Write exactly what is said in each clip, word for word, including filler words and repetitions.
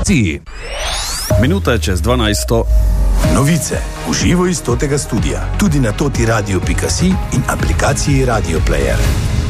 aplikaciji. Minuta je čez dvanajsto. Novice v živo iz totega studia, tudi na toti radio pika si in aplikaciji Radio Player.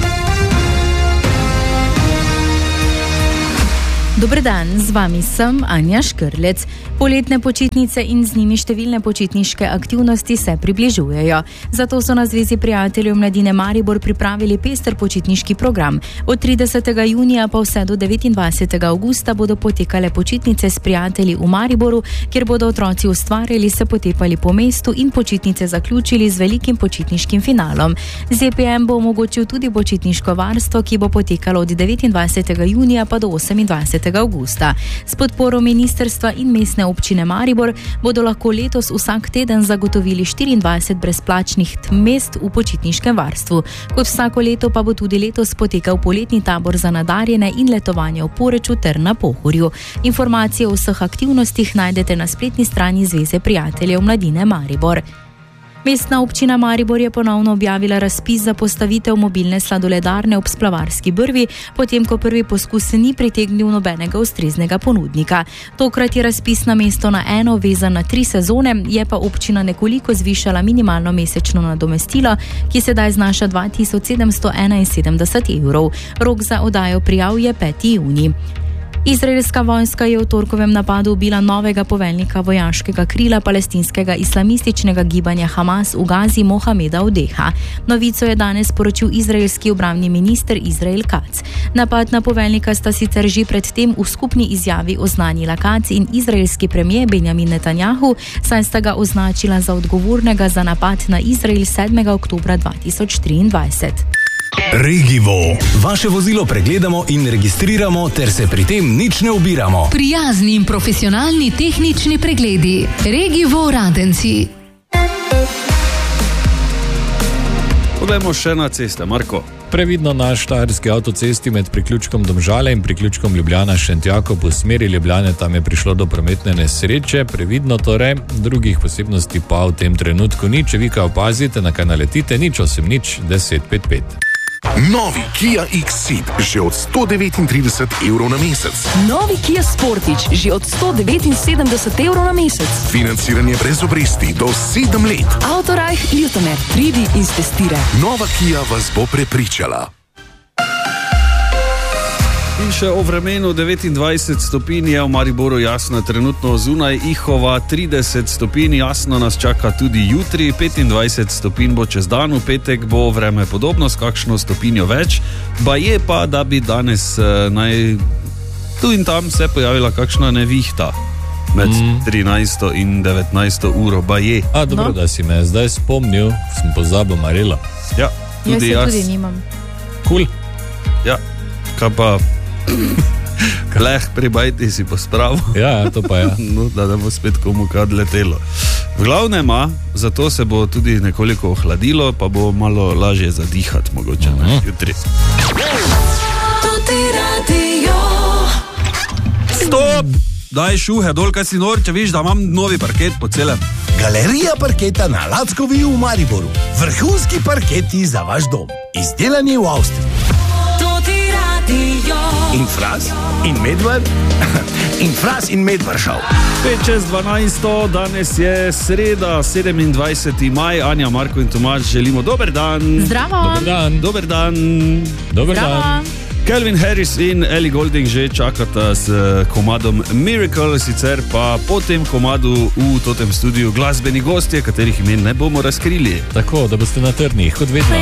Dober dan, z vami sem Anja Škrlec. Poletne počitnice in z njimi številne počitniške aktivnosti se približujejo. Zato so na Zvezi prijateljev mladine Maribor pripravili pester počitniški program. Od tridesetega junija pa vse do devetindvajsetega avgusta bodo potekale počitnice s prijatelji v Mariboru, kjer bodo otroci ustvarjali, se potepali po mestu in počitnice zaključili z velikim počitniškim finalom. Z E P M bo omogočil tudi počitniško varstvo, ki bo potekalo od devetindvajsetega junija pa do osemindvajsetega avgusta. S podporo ministrstva in mestne občine Maribor bodo lahko letos vsak teden zagotovili štiriindvajset brezplačnih mest v počitniškem varstvu. Kot vsako leto pa bo tudi letos potekal poletni tabor za nadarjene in letovanje v Poreču ter na Pohorju. Informacije o vseh aktivnostih najdete na spletni strani Zveze prijateljev mladine Maribor. Mestna občina Maribor je ponovno objavila razpis za postavitev mobilne sladoledarne ob Splavarski brvi, potem ko prvi poskus ni pritegnil nobenega ustreznega ponudnika. Tokrat je razpis na mesto na eno vezan na tri sezone, je pa občina nekoliko zvišala minimalno mesečno nadomestilo, ki sedaj znaša dva tisoč sedemsto enainsedemdeset evrov. Rok za oddajo prijav je peti junij. Izraelska vojska je v torkovem napadu ubila novega poveljnika vojaškega krila palestinskega islamističnega gibanja Hamas v Gazi Mohameda Odeha. Novico je danes poročil izraelski obrambni minister Izrael Katz. Napad na poveljnika sta sicer že predtem v skupni izjavi oznanila Katz in izraelski premijer Benjamin Netanjahu, saj sta ga označila za odgovornega za napad na Izrael sedmega oktobra dva tisoč triindvajset. Regivo. Vaše vozilo pregledamo in registriramo, ter se pri tem nič ne ubiramo. Prijazni in profesionalni tehnični pregledi. Regivo Radenci. Poglejmo še na ceste, Marko. Previdno na štajerski avtocesti med priključkom Domžale in priključkom Ljubljana-Šentjakov po smeri Ljubljane, tam je prišlo do prometne nesreče. Previdno torej, drugih posebnosti pa v tem trenutku ni. Če vi kaj opazite, na kaj naletite, nič osem nič deset pet pet. Novi Kia X-Ceed že od sto devetintrideset evrov na mesec. Novi Kia Sportage že od sto devetinsedemdeset evrov na mesec. Financiranje brez obresti do sedem let. Autorajh Ljutomer, pridi in stestiraj. Nova Kia vas bo prepričala. In še o vremenu, devetindvajset stopinj je v Mariboru jasno, trenutno zunaj Ihova trideset stopinj, jasno nas čaka tudi jutri, petindvajset stopinj bo čez dan, v petek bo vreme podobno, s kakšno stopinjo več, baje pa, da bi danes eh, naj tu in tam se pojavila kakšna nevihta med mm. trinajsto in devetnajsto uro, baje. A, dobro, no. Da si me zdaj spomnil, sem pozabil Marela. Ja, tudi jaz. Jaz se tudi nimam. Kul. Cool. Ja, kaj pa... Leh pribajti si pospravil. Ja, to pa je. No, da ne bo spet komu kad letelo. V glavnem, zato se bo tudi nekoliko ohladilo, pa bo malo lažje zadihati mogoče, uh-huh. ne, jutri. Stop! Daj šuhe dol, kaj si nor, če viš, da imam novi parket po celem. Galerija parketa na Lackovi v Mariboru. Vrhunski parketi za vaš dom. Izdelani v Avstriji. In Fras, in Medvar, in Fras in Medvar šel. pet čez dvanajsto, danes je sreda, sedemindvajseti maj, Anja, Marko in Tomaž želimo dober dan. Zdravo. Dober dan. Dober dan. Dober Zdravo. dan. Calvin Harris in Ellie Goulding že čakata s komadom Miracle, sicer pa po tem komadu v totem studiu glasbeni gostje, katerih imen ne bomo razkrili. Tako, da boste na trdnih, kot vedno.